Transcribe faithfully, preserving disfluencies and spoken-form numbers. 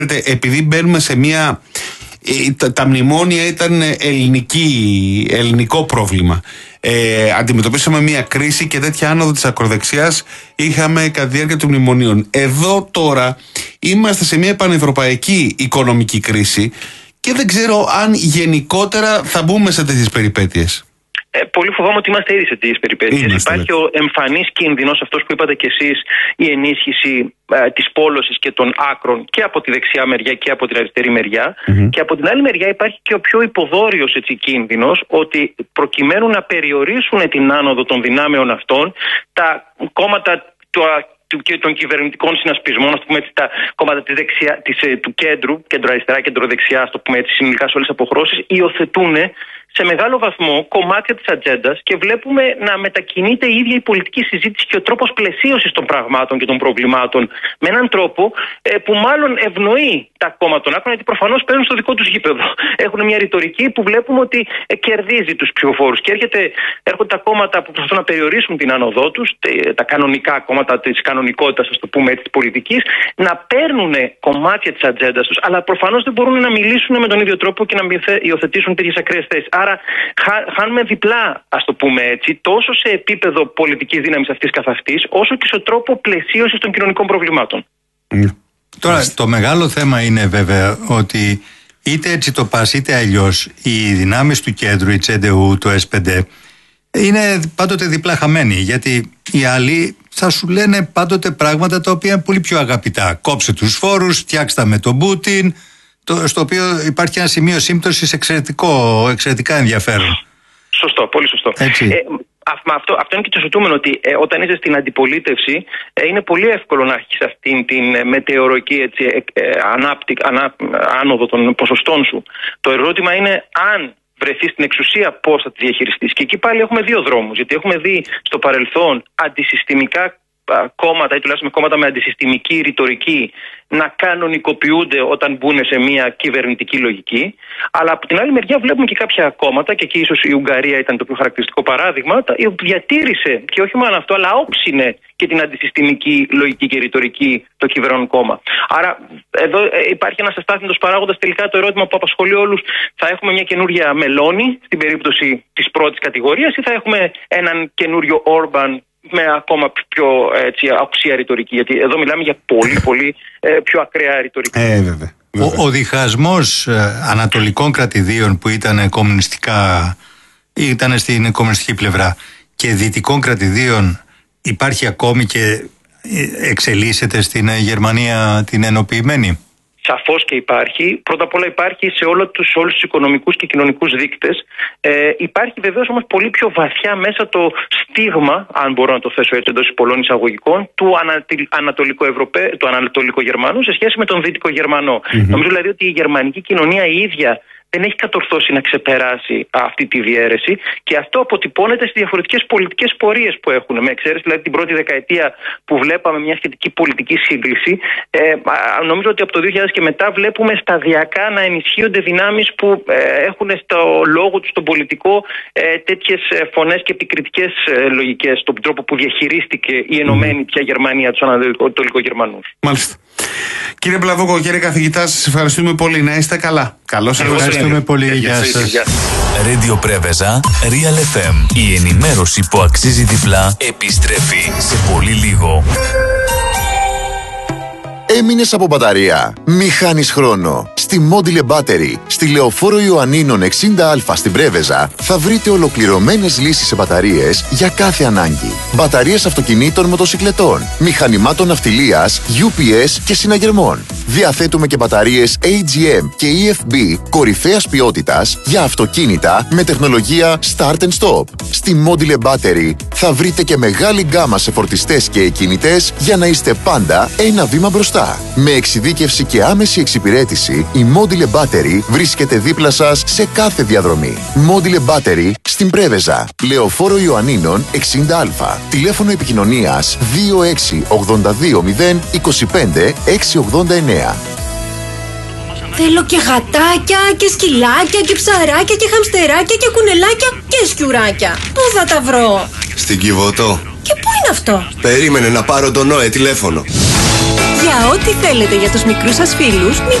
Επειδή μπαίνουμε σε μια... Τα, τα μνημόνια ήταν ελληνική, ελληνικό πρόβλημα. Ε, αντιμετωπίσαμε μια κρίση και τέτοια άνοδο της ακροδεξιάς είχαμε κατά τη διάρκεια των μνημονίων. Εδώ τώρα είμαστε σε μια πανευρωπαϊκή οικονομική κρίση και δεν ξέρω αν γενικότερα θα μπούμε σε τέτοιες περιπέτειες. Ε, πολύ φοβάμαι ότι είμαστε ήδη σε τέτοιες περιπέτειες. Υπάρχει ο εμφανής κίνδυνος, αυτός που είπατε κι εσείς, η ενίσχυση ε, της πόλωσης και των άκρων και από τη δεξιά μεριά και από την αριστερή μεριά. Mm-hmm. Και από την άλλη μεριά υπάρχει και ο πιο υποδόριος έτσι, κίνδυνος, ότι προκειμένου να περιορίσουν την άνοδο των δυνάμεων αυτών, τα κόμματα του και των κυβερνητικών συνασπισμών, ας πούμε έτσι, τα κόμματα της δεξιά, της, του κέντρου, κέντρο-αριστερά, κέντρο-δεξιά, ας το πούμε έτσι, συνολικά σε όλες τις αποχρώσεις, υιοθετούν σε μεγάλο βαθμό κομμάτια της ατζέντας και βλέπουμε να μετακινείται η ίδια η πολιτική συζήτηση και ο τρόπος πλαισίωσης των πραγμάτων και των προβλημάτων με έναν τρόπο ε, που μάλλον ευνοεί τα κόμματα των άκρων, γιατί προφανώς παίρνουν στο δικό τους γήπεδο. Έχουν μια ρητορική που βλέπουμε ότι ε, κερδίζει τους ψηφοφόρους. Και έρχεται, έρχονται τα κόμματα που προσπαθούν να περιορίσουν την άνοδό τους, τα κανονικά κόμματα της κανονικότητας, ας το πούμε έτσι, της πολιτικής, να παίρνουν κομμάτια της ατζέντας τους, αλλά προφανώς δεν μπορούν να μιλήσουν με τον ίδιο τρόπο και να υιοθετήσουν τέτοιες ακραίες θέσεις. Άρα χάνουμε διπλά, ας το πούμε έτσι, τόσο σε επίπεδο πολιτικής δύναμης αυτής καθ' αυτής, όσο και στον τρόπο πλαισίωσης των κοινωνικών προβλημάτων. Mm. Τώρα, το μεγάλο θέμα είναι βέβαια ότι είτε έτσι το πας είτε αλλιώς οι δυνάμεις του κέντρου, η Τσεντεού, το ες πεν ντι, είναι πάντοτε διπλά χαμένοι, γιατί οι άλλοι θα σου λένε πάντοτε πράγματα τα οποία είναι πολύ πιο αγαπητά. Κόψε τους φόρους, φτιάξτε με τον Πούτιν, το, στο οποίο υπάρχει ένα σημείο σύμπτωσης εξαιρετικό, εξαιρετικά ενδιαφέρον. Σωστό, πολύ σωστό. Ε, αυτό, αυτό είναι και το ζητούμενο, ότι ε, όταν είσαι στην αντιπολίτευση ε, είναι πολύ εύκολο να έχεις αυτήν την μετεωρική έτσι, ε, ε, ανάπτυ, ανά, άνοδο των ποσοστών σου. Το ερώτημα είναι αν βρεθείς στην εξουσία πώς θα τη διαχειριστείς. Και εκεί πάλι έχουμε δύο δρόμους, γιατί έχουμε δει στο παρελθόν αντισυστημικά κόμματα ή τουλάχιστον κόμματα με αντισυστημική ρητορική να κανονικοποιούνται όταν μπουν σε μια κυβερνητική λογική. Αλλά από την άλλη μεριά βλέπουμε και κάποια κόμματα, και εκεί ίσως η Ουγγαρία ήταν το πιο χαρακτηριστικό παράδειγμα, διατήρησε και όχι μόνο αυτό, αλλά όψινε και την αντισυστημική λογική και ρητορική το κυβερνών κόμμα. Άρα εδώ υπάρχει ένας αστάθμητος παράγοντας. Τελικά το ερώτημα που απασχολεί όλους, θα έχουμε μια καινούρια Μελώνη στην περίπτωση της πρώτης κατηγορίας ή θα έχουμε έναν καινούριο Όρμπαν με ακόμα πιο έτσι, οξία ρητορική, γιατί εδώ μιλάμε για πολύ πολύ ε, πιο ακραία ρητορική. Ε, βέβαια, βέβαια. Ο, ο διχασμός ε, ανατολικών κρατηδίων που ήταν κομμουνιστικά, ήταν στην κομμουνιστική πλευρά, και δυτικών κρατηδίων υπάρχει ακόμη και εξελίσσεται στην Γερμανία την ενοποιημένη? Σαφώς και υπάρχει. Πρώτα απ' όλα υπάρχει σε όλο τους, σε όλους τους οικονομικούς και κοινωνικούς δείκτες. Ε, υπάρχει βεβαίως όμως πολύ πιο βαθιά μέσα το στίγμα, αν μπορώ να το θέσω έτσι εντός πολλών εισαγωγικών, του Ανατολικοευρωπαίου, του Ανατολικογερμανού σε σχέση με τον Δυτικογερμανό. Mm-hmm. Νομίζω δηλαδή ότι η γερμανική κοινωνία η ίδια δεν έχει κατορθώσει να ξεπεράσει αυτή τη διαίρεση, και αυτό αποτυπώνεται στις διαφορετικές πολιτικές πορείες που έχουν. Με εξαίρεση δηλαδή την πρώτη δεκαετία που βλέπαμε μια σχετική πολιτική σύγκληση, ε, νομίζω ότι από το δύο χιλιάδες και μετά βλέπουμε σταδιακά να ενισχύονται δυνάμεις που ε, έχουν στο λόγο τους, στον πολιτικό, ε, τέτοιες φωνές και επικριτικές ε, λογικές στον τρόπο που διαχειρίστηκε η ενωμένη πια Γερμανία τους Ανατολικογερμανούς. Μάλιστα. Κύριε Πλαβούκο, κύριε καθηγητά, σας ευχαριστούμε πολύ. Να είστε καλά. Καλώς σας ευχαριστούμε πολύ. Γεια σας. Radio Πρέβεζα, Real εφ εμ. Η ενημέρωση που αξίζει διπλά επιστρέφει σε πολύ λίγο. Έμεινες από μπαταρία? Μη χάνεις χρόνο. Στη Module Battery, στη Λεωφόρο Ιωαννίνων εξήντα α στην Πρέβεζα, θα βρείτε ολοκληρωμένες λύσεις σε μπαταρίες για κάθε ανάγκη. Μπαταρίες αυτοκινήτων, μοτοσικλετών, μηχανημάτων ναυτιλίας, γιου πι ες και συναγερμών. Διαθέτουμε και μπαταρίες έι τζι εμ και ι εφ μπι κορυφαίας ποιότητας για αυτοκίνητα με τεχνολογία Start and Stop. Στη Module Battery θα βρείτε και μεγάλη γκάμα σε φορτιστές και εκκίνητες για να είστε πάντα ένα βήμα μπροστά. Με εξειδίκευση και άμεση εξυπηρέτηση, η Module Battery βρίσκεται δίπλα σας σε κάθε διαδρομή. Module Battery στην Πρέβεζα, Λεωφόρο Ιωαννίνων εξήντα α. Τηλέφωνο επικοινωνίας δύο έξι ογδόντα δύο μηδέν είκοσι πέντε εξακόσια ογδόντα εννέα. Θέλω και γατάκια και σκυλάκια και ψαράκια και χαμστεράκια και κουνελάκια και σκιουράκια. Πού θα τα βρω? Στην Κιβωτό. Και πού είναι αυτό? Περίμενε να πάρω τον Νόε τηλέφωνο. Για ό,τι θέλετε για τους μικρούς σας φίλους, μην